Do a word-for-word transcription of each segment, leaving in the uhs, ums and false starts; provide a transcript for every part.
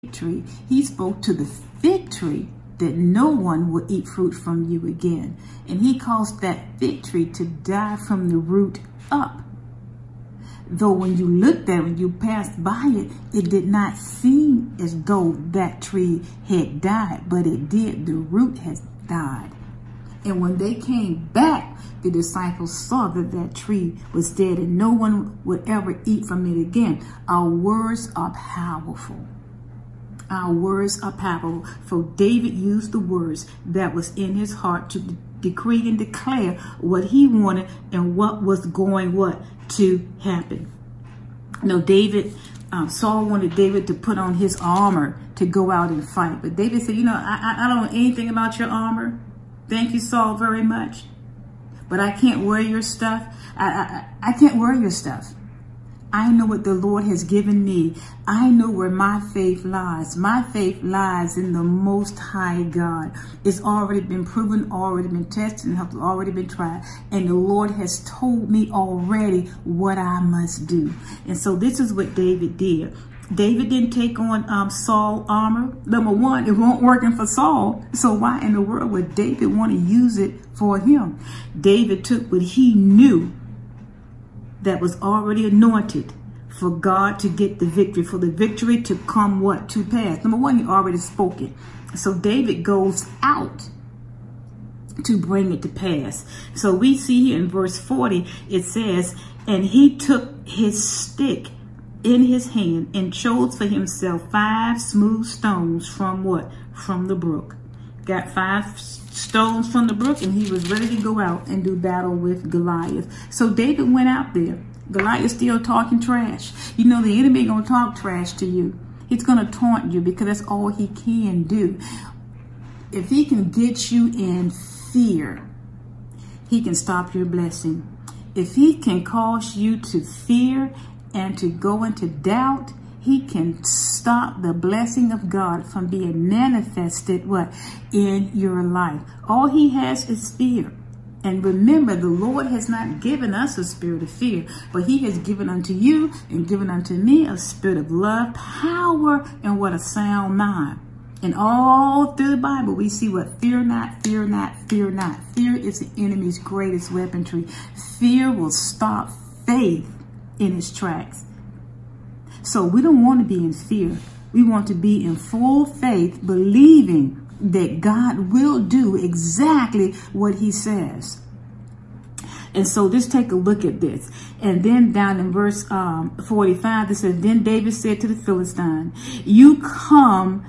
tree. He spoke to the fig tree that no one will eat fruit from you again. And he caused that fig tree to die from the root up. Though when you looked at it, when you passed by it, it did not seem as though that tree had died, but it did. The root has died. And when they came back, the disciples saw that that tree was dead and no one would ever eat from it again. Our words are powerful. Our words are powerful. For David used the words that was in his heart to de decree and declare what he wanted and what was going what to happen. No, David, um, Saul wanted David to put on his armor to go out and fight. But David said, you know, I, I, I don't know anything about your armor. Thank you, Saul, very much. But I can't wear your stuff. I, I, I can't wear your stuff. I know what the Lord has given me. I know where my faith lies. My faith lies in the Most High God. It's already been proven, already been tested, and has already been tried. And the Lord has told me already what I must do. And so this is what David did. David didn't take on um, Saul's armor. Number one, it won't working for Saul. So why in the world would David want to use it for him? David took what he knew that was already anointed for God to get the victory, for the victory to come what? To pass. Number one, he already spoke it. So David goes out to bring it to pass. So we see here in verse forty, it says, and he took his stick in his hand and chose for himself five smooth stones from what? From the brook. Got five stones from the brook and he was ready to go out and do battle with Goliath. So David went out there. Goliath still talking trash. You know the enemy gonna talk trash to you. He's gonna taunt you because that's all he can do. If he can get you in fear, he can stop your blessing. If he can cause you to fear and to go into doubt, he can stop the blessing of God from being manifested what? In your life. All he has is fear. And remember, the Lord has not given us a spirit of fear, but he has given unto you and given unto me a spirit of love, power, and what? A sound mind. And all through the Bible, we see what? Fear not, fear not, fear not. Fear is the enemy's greatest weaponry. Fear will stop faith in its tracks. So we don't want to be in fear. We want to be in full faith, believing that God will do exactly what he says. And so just take a look at this. And then down in verse um, forty-five, it says, then David said to the Philistine, you come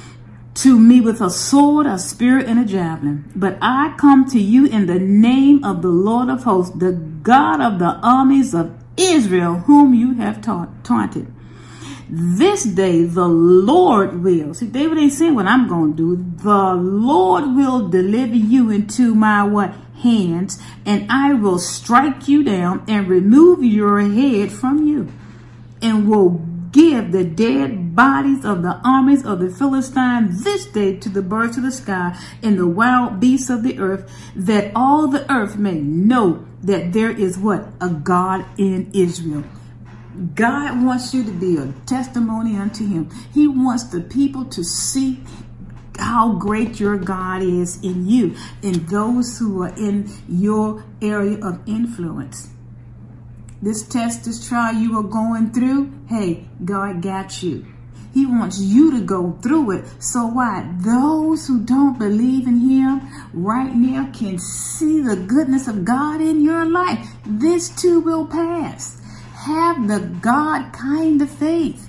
to me with a sword, a spear, and a javelin. But I come to you in the name of the Lord of hosts, the God of the armies of Israel, whom you have ta taunted. This day the Lord will. See, David ain't saying what I'm going to do. The Lord will deliver you into my what? Hands, and I will strike you down and remove your head from you, and will give the dead bodies of the armies of the Philistines this day to the birds of the sky and the wild beasts of the earth, that all the earth may know that there is what? A God in Israel. God wants you to be a testimony unto him. He wants the people to see how great your God is in you and those who are in your area of influence. This test, this trial you are going through, hey, God got you. He wants you to go through it. So why? Those who don't believe in him right now can see the goodness of God in your life. This too will pass. Have the God kind of faith.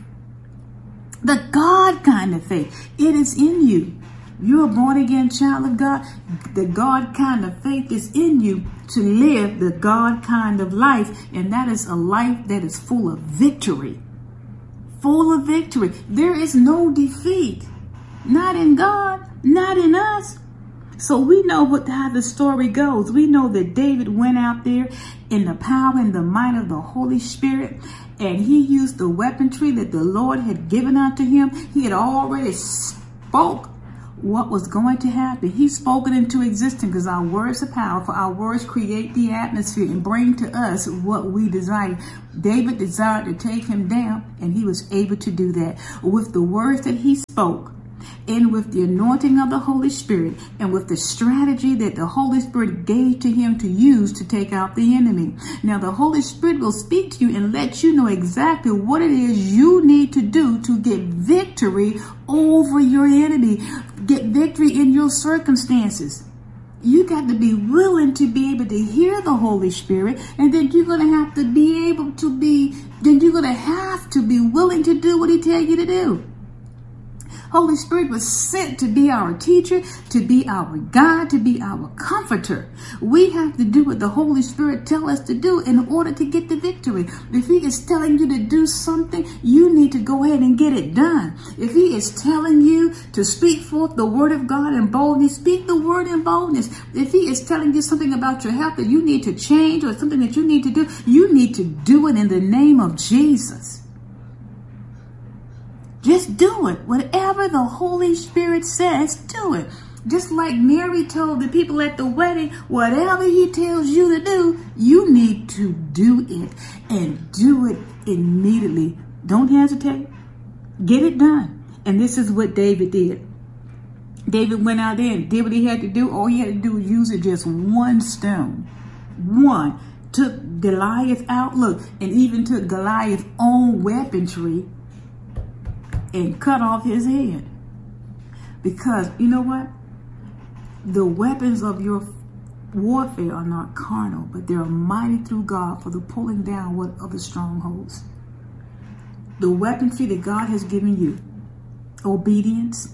The God kind of faith. It is in you. You're a born again child of God. The God kind of faith is in you to live the God kind of life. And that is a life that is full of victory. Full of victory. There is no defeat. Not in God. Not in us. So we know what how the story goes. We know that David went out there in the power and the might of the Holy Spirit, and he used the weaponry that the Lord had given unto him. He had already spoke what was going to happen. He spoke it into existence because our words are powerful. Our words create the atmosphere and bring to us what we desire. David desired to take him down, and he was able to do that with the words that he spoke, and with the anointing of the Holy Spirit, and with the strategy that the Holy Spirit gave to him to use to take out the enemy. Now, the Holy Spirit will speak to you and let you know exactly what it is you need to do to get victory over your enemy, get victory in your circumstances. You got to be willing to be able to hear the Holy Spirit, and then you're going to have to be able to be, then you're going to have to be willing to do what he tells you to do. Holy Spirit was sent to be our teacher, to be our guide, to be our comforter. We have to do what the Holy Spirit tells us to do in order to get the victory. If he is telling you to do something, you need to go ahead and get it done. If he is telling you to speak forth the word of God in boldness, speak the word in boldness. If he is telling you something about your health that you need to change or something that you need to do, you need to do it in the name of Jesus. Just do it. Whatever the Holy Spirit says, do it. Just like Mary told the people at the wedding, whatever he tells you to do, you need to do it, and do it immediately. Don't hesitate. Get it done. And this is what David did. David went out there and did what he had to do. All he had to do was use it just one stone. One. Took Goliath out. Look, and even took Goliath's own weaponry and cut off his head. Because, you know what? The weapons of your warfare are not carnal, but they are mighty through God for the pulling down of the strongholds. The weaponry that God has given you, obedience,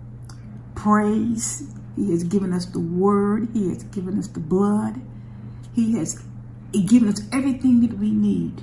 praise. He has given us the word. He has given us the blood. He has given us everything that we need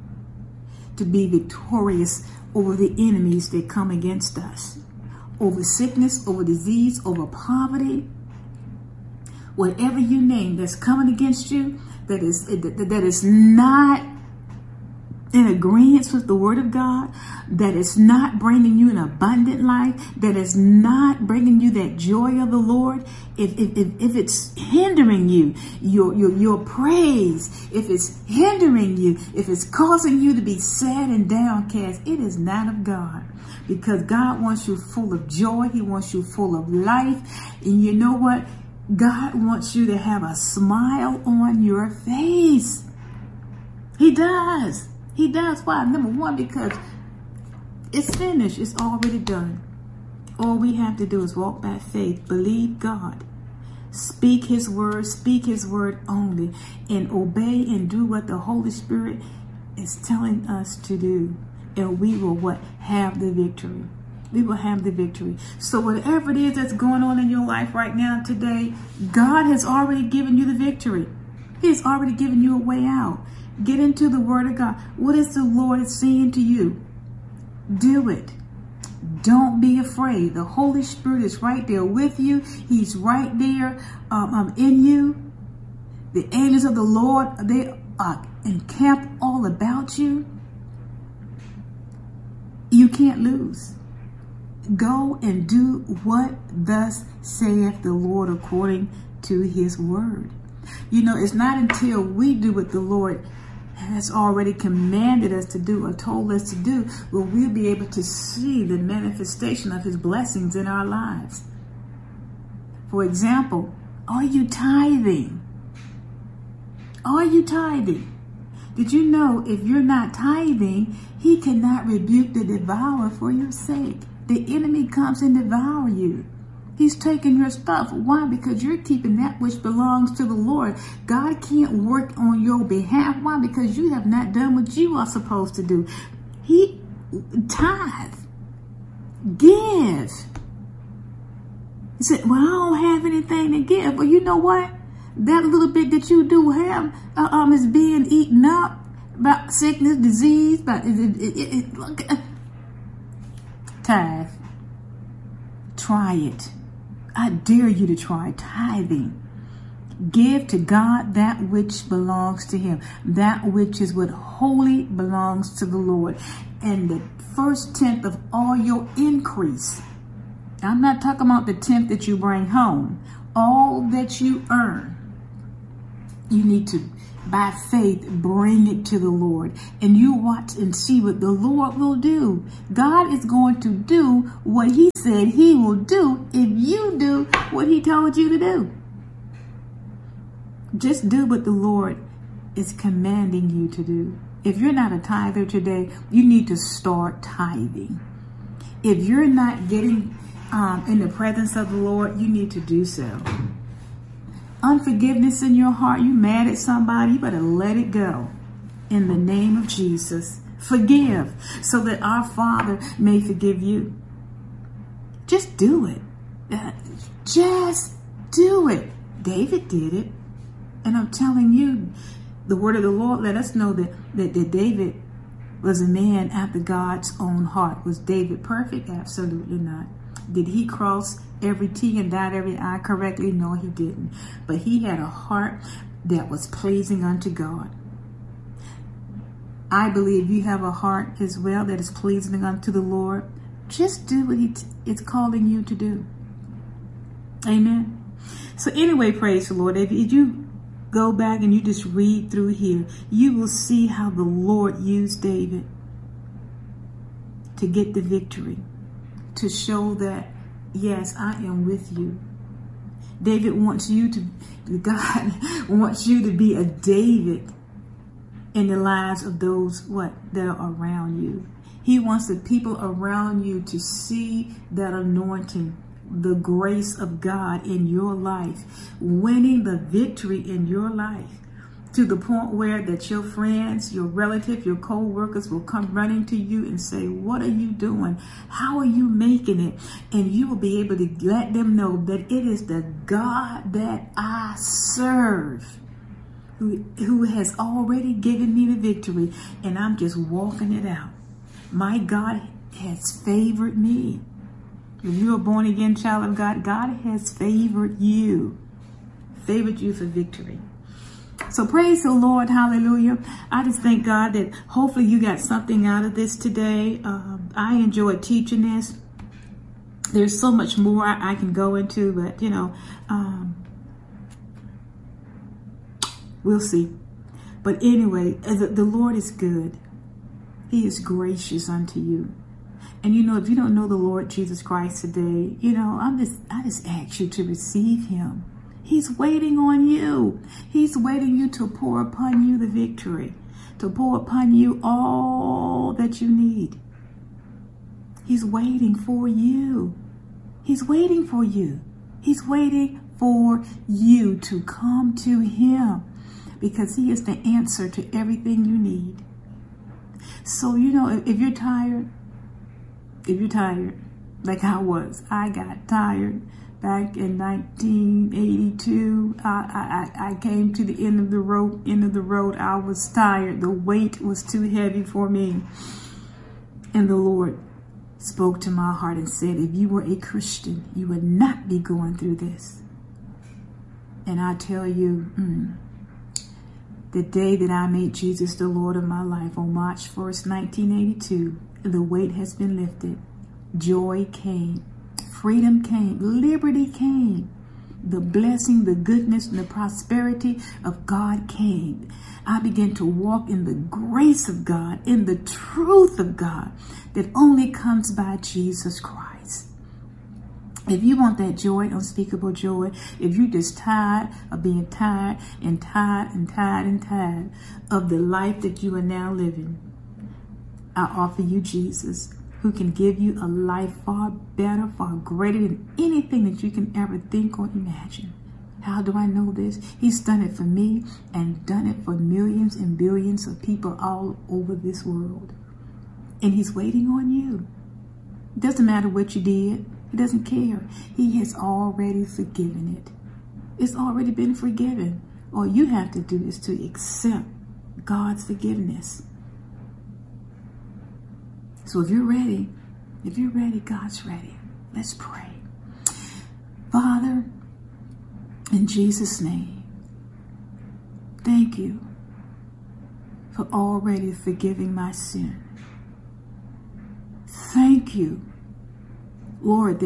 to be victorious over the enemies that come against us, over sickness, over disease, over poverty, whatever you name that's coming against you, that is that is not in agreement with the word of God, that is not bringing you an abundant life, that is not bringing you that joy of the Lord, if if, if, if it's hindering you, your, your, your praise, if it's hindering you, if it's causing you to be sad and downcast, it is not of God. Because God wants you full of joy. He wants you full of life. And you know what? God wants you to have a smile on your face. He does. He does. Why? Number one, because it's finished. It's already done. All we have to do is walk by faith, believe God, speak his word, speak his word only, and obey and do what the Holy Spirit is telling us to do. And we will what? Have the victory. We will have the victory. So whatever it is that's going on in your life right now today, God has already given you the victory. He has already given you a way out. Get into the word of God. What is the Lord saying to you? Do it. Don't be afraid. The Holy Spirit is right there with you. He's right there um, um, in you. The angels of the Lord, they are encamped all about you. You can't lose. Go and do what thus saith the Lord according to his word. You know, it's not until we do what the Lord has already commanded us to do or told us to do will we'll be able to see the manifestation of his blessings in our lives. For example, are you tithing? Are you tithing? Did you know if you're not tithing, he cannot rebuke the devourer for your sake? The enemy comes and devour you. He's taking your stuff. Why? Because you're keeping that which belongs to the Lord. God can't work on your behalf. Why? Because you have not done what you are supposed to do. He tithe. Give. He said, well, I don't have anything to give. Well, you know what? That little bit that you do have uh, um, is being eaten up by sickness, disease, by it, it, it, it, look, uh, tithe. Try it. I dare you to try tithing. Give to God that which belongs to him. That which is what wholly belongs to the Lord. And the first tenth of all your increase I'm not talking about the tenth that you bring home. All that you earn, you need to, by faith, bring it to the Lord. And you watch and see what the Lord will do. God is going to do what he said he will do if you do what he told you to do. Just do what the Lord is commanding you to do. If you're not a tither today, you need to start tithing. If you're not getting um, in the presence of the Lord, you need to do so. Unforgiveness in your heart, you mad at somebody, you better let it go. In the name of Jesus, forgive so that our Father may forgive you. Just do it. Just do it. David did it. And I'm telling you, the word of the Lord let us know that, that, that David was a man after God's own heart. Was David perfect? Absolutely not. Did he cross every T and dot every I correctly? No, he didn't. But he had a heart that was pleasing unto God. I believe you have a heart as well that is pleasing unto the Lord. Just do what he is calling you to do. Amen. So anyway, praise the Lord. If you go back and you just read through here, you will see how the Lord used David to get the victory, to show that, yes, I am with you. David wants you to, God wants you to be a David in the lives of those, what, that are around you. He wants the people around you to see that anointing, the grace of God in your life, winning the victory in your life, to the point where that your friends, your relatives, your co-workers will come running to you and say, what are you doing? How are you making it? And you will be able to let them know that it is the God that I serve who, who has already given me the victory, and I'm just walking it out. My God has favored me. If you're a born again child of God, God has favored you, favored you for victory. So praise the Lord. Hallelujah. I just thank God that hopefully you got something out of this today. Um, I enjoyed teaching this. There's so much more I, I can go into, but you know, um, we'll see. But anyway, the, the Lord is good. He is gracious unto you. And you know, if you don't know the Lord Jesus Christ today, you know, I'm just, I just ask you to receive him. He's waiting on you. He's waiting you to pour upon you the victory, to pour upon you all that you need. He's waiting for you. He's waiting for you. He's waiting for you to come to him, because he is the answer to everything you need. So, you know, if, if you're tired, if you're tired, like I was, I got tired. Back in nineteen eighty-two, I, I, I came to the end of the road. End of the road. I was tired. The weight was too heavy for me. And the Lord spoke to my heart and said, if you were a Christian, you would not be going through this. And I tell you, mm, the day that I made Jesus the Lord of my life, on March first, nineteen eighty-two, the weight has been lifted. Joy came. Freedom came, liberty came, the blessing, the goodness, and the prosperity of God came. I began to walk in the grace of God, in the truth of God that only comes by Jesus Christ. If you want that joy, unspeakable joy, if you're just tired of being tired and tired and tired and tired of the life that you are now living, I offer you Jesus, who can give you a life far better, far greater than anything that you can ever think or imagine. How do I know this? He's done it for me and done it for millions and billions of people all over this world. And he's waiting on you. It doesn't matter what you did. He doesn't care. He has already forgiven it. It's already been forgiven. All you have to do is to accept God's forgiveness. So if you're ready, if you're ready, God's ready. Let's pray. Father, in Jesus' name, thank you for already forgiving my sin. Thank you, Lord, that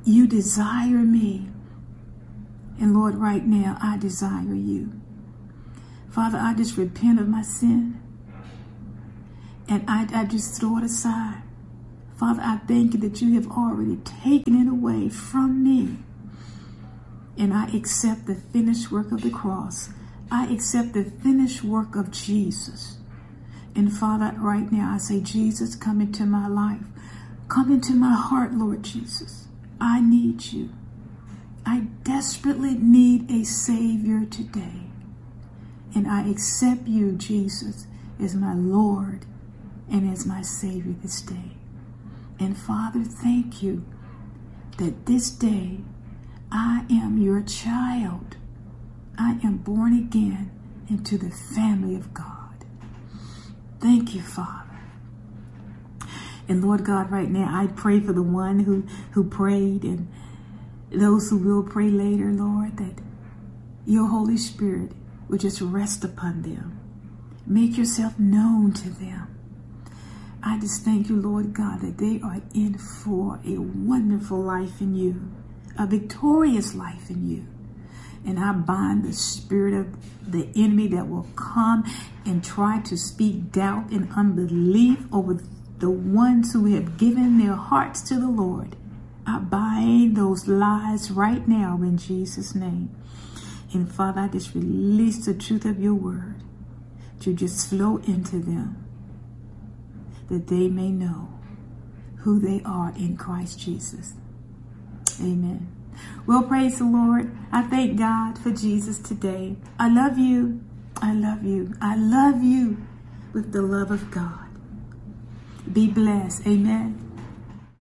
you desire me. And Lord, right now, I desire you. Father, I just repent of my sin. And I, I just throw it aside. Father, I thank you that you have already taken it away from me. And I accept the finished work of the cross. I accept the finished work of Jesus. And Father, right now I say, Jesus, come into my life. Come into my heart, Lord Jesus. I need you. I desperately need a Savior today. And I accept you, Jesus, as my Lord and as my Savior this day. And Father, thank you that this day I am your child. I am born again into the family of God. Thank you, Father. And Lord God, right now, I pray for the one who, who prayed and those who will pray later, Lord, that your Holy Spirit will just rest upon them. Make yourself known to them. I just thank you, Lord God, that they are in for a wonderful life in you, a victorious life in you. And I bind the spirit of the enemy that will come and try to speak doubt and unbelief over the ones who have given their hearts to the Lord. I bind those lies right now in Jesus' name. And Father, I just release the truth of your word to just flow into them, that they may know who they are in Christ Jesus. Amen. Well, praise the Lord. I thank God for Jesus today. I love you. I love you. I love you with the love of God. Be blessed. Amen.